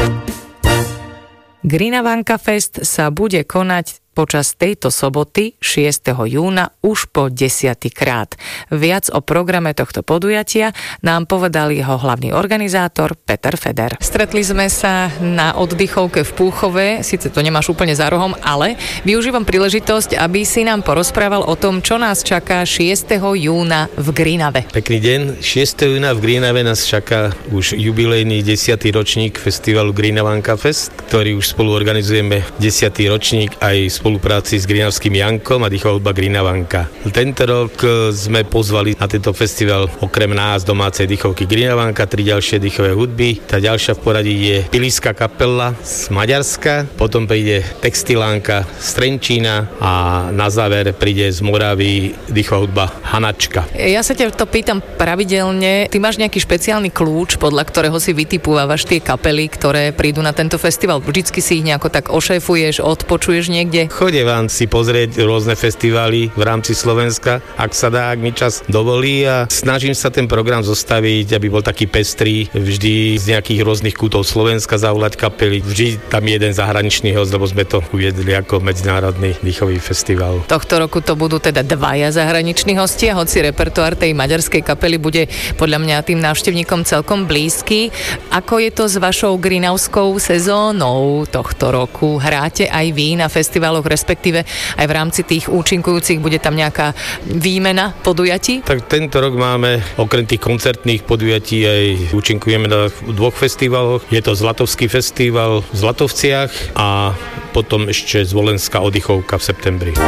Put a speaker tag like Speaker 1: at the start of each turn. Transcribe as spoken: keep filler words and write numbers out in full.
Speaker 1: Grinavanka Fest sa bude konať počas tejto soboty šiesteho júna už po desiaty krát. Viac o programe tohto podujatia nám povedal jeho hlavný organizátor Peter Feder. Stretli sme sa na oddychovke v Púchove, síce to nemáš úplne za rohom, ale využívam príležitosť, aby si nám porozprával o tom, čo nás čaká šiesteho júna v Grinave.
Speaker 2: Pekný deň, šiesteho júna v Grinave nás čaká už jubilejný desiaty ročník festivalu Grinavanka Fest, ktorý už spolu organizujeme desiaty ročník aj spolupráci s grinavským Jankom a dýchová hudba Grinavanka. Tento rok sme pozvali na tento festival okrem nás domácej dýchovky Grinavanka tri ďalšie dýchové hudby. Tá ďalšia v poradí je Pilíska kapela z Maďarska, potom príde Textilánka z Trenčína a na záver príde z Moravy dýchová hudba Hanačka.
Speaker 1: Ja sa ťa to pýtam pravidelne. Ty máš nejaký špeciálny kľúč, podľa ktorého si vytipovávaš tie kapely, ktoré prídu na tento festival? Vždycky si ich nejako tak ošéfuješ, odpočuješ niekde?
Speaker 2: Chodím vám si pozrieť rôzne festivály v rámci Slovenska, ak sa dá, ak mi čas dovolí, a snažím sa ten program zostaviť, aby bol taký pestrý, vždy z nejakých rôznych kútov Slovenska zavolať kapely, vždy tam jeden zahraničný host, lebo sme to uviedli ako medzinárodný dýchový festival.
Speaker 1: Tohto roku to budú teda dvaja zahraniční hostia, hoci repertoár tej maďarskej kapely bude podľa mňa tým návštevníkom celkom blízky. Ako je to s vašou grinavskou sezónou tohto roku? Hráte aj vy na festivaloch, respektíve aj v rámci tých účinkujúcich, bude tam nejaká výmena podujatí?
Speaker 2: Tak tento rok máme okrem tých koncertných podujatí aj účinkujeme na dvoch festivaloch. Je to Zlatovský festival v Zlatovciach a potom ešte Zvolenská oddychovka v septembri.